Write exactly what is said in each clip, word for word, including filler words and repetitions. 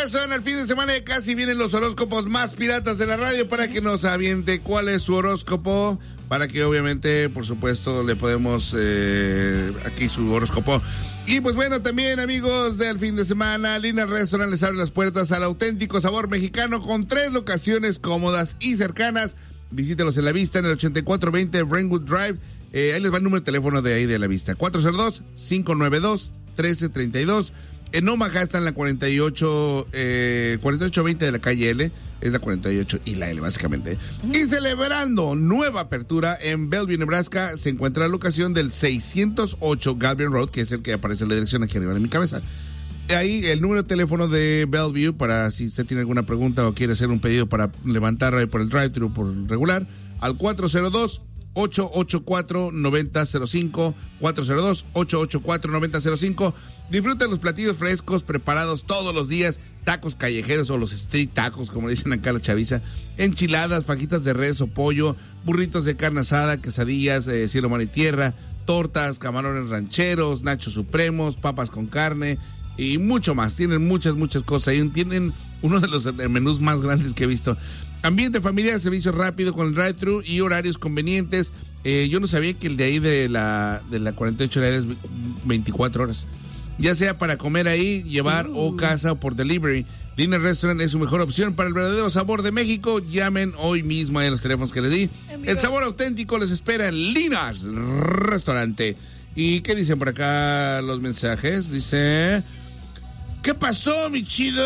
regreso en el fin de semana y casi vienen los horóscopos más piratas de la radio para que nos aviente cuál es su horóscopo, para que obviamente, por supuesto, le podemos eh, aquí su horóscopo. Y pues bueno, también amigos del fin de semana, Lina's Restaurant les abre las puertas al auténtico sabor mexicano con tres locaciones cómodas y cercanas. Visítelos en La Vista, en el ochenta y cuatro veinte Brentwood Drive. Eh, ahí les va el número de teléfono de ahí de La Vista, cuatro cero dos, cinco nueve dos, uno tres tres dos. En Omaha está en la cuarenta y ocho, eh, cuarenta y ocho veinte de la calle L, es la cuarenta y ocho y la L básicamente. Uh-huh. Y celebrando nueva apertura en Bellevue, Nebraska, se encuentra la locación del seiscientos ocho Galvin Road, que es el que aparece en la dirección aquí arriba de mi cabeza. Ahí el número de teléfono de Bellevue para si usted tiene alguna pregunta o quiere hacer un pedido para levantar ahí por el drive-thru por regular, al cuatro cero dos, ocho ocho cuatro, nueve cero cero cinco, cuatro cero dos, ocho ocho cuatro, nueve cero cero cinco. Disfruta los platillos frescos preparados todos los días, tacos callejeros o los street tacos, como dicen acá la chaviza, enchiladas, fajitas de res o pollo, burritos de carne asada, quesadillas, eh, cielo, mar y tierra, tortas, camarones rancheros, nachos supremos, papas con carne y mucho más. Tienen muchas, muchas cosas. Y tienen uno de los menús más grandes que he visto. Ambiente familiar, servicio rápido con el drive-thru y horarios convenientes. Eh, yo no sabía que el de ahí de la, de la cuarenta y ocho era veinticuatro horas. Ya sea para comer ahí, llevar uh. o casa o por delivery. Lina's Restaurant es su mejor opción para el verdadero sabor de México. Llamen hoy mismo a los teléfonos que les di. El sabor auténtico les espera en Lina's Restaurant. ¿Y qué dicen por acá los mensajes? Dice... ¿Qué pasó, mi chido?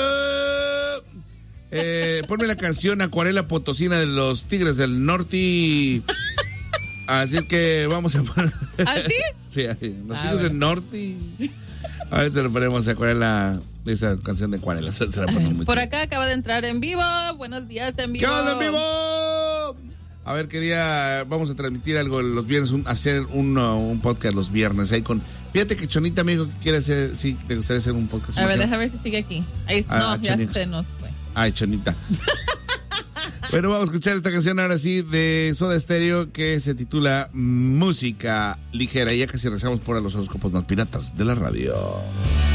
Eh, ponme la canción Acuarela Potosina de los Tigres del Norte. Así es que vamos a poner... ¿Así? Sí, así. Los ah, Tigres bueno. del Norte... Ahorita lo ponemos, Acuarela, esa canción de Acuarela. Se la mucho. Por acá acaba de entrar en vivo. Buenos días en vivo. ¿Qué onda en vivo? A ver qué día vamos a transmitir algo los viernes, un, hacer un, uh, un podcast los viernes ahí con... Fíjate que Chonita me dijo que quiere hacer, sí, le gustaría hacer un podcast. A ver, déjame ver si sigue aquí. Ahí, ah, no, ya Chonita. Se nos fue. Ay, Chonita. Bueno, vamos a escuchar esta canción ahora sí de Soda Stereo que se titula Música Ligera. Y ya casi regresamos por a los horóscopos más piratas de la radio.